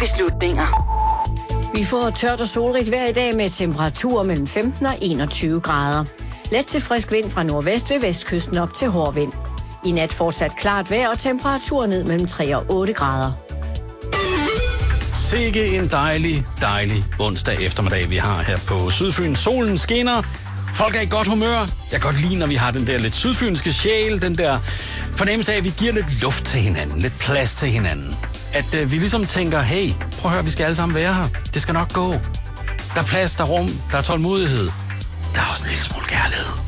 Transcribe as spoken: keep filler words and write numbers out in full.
beslutninger. Vi får tørt og solrigt vejr i dag med temperaturer mellem femten og enogtyve grader. Let til frisk vind fra nordvest ved vestkysten op til hård vind. I nat fortsat klart vejr og temperaturer ned mellem tre og otte grader. Sikke en dejlig, dejlig onsdag eftermiddag, vi har her på Sydfyn. Solen skinner. Folk er i godt humør. Jeg kan godt lide, når vi har den der lidt sydfynske sjæl, den der fornemmelse af, at vi giver lidt luft til hinanden, lidt plads til hinanden. At øh, vi ligesom tænker, hey, prøv at høre, vi skal alle sammen være her. Det skal nok gå. Der er plads, der er rum, der er tålmodighed. Der er også en lille smule kærlighed.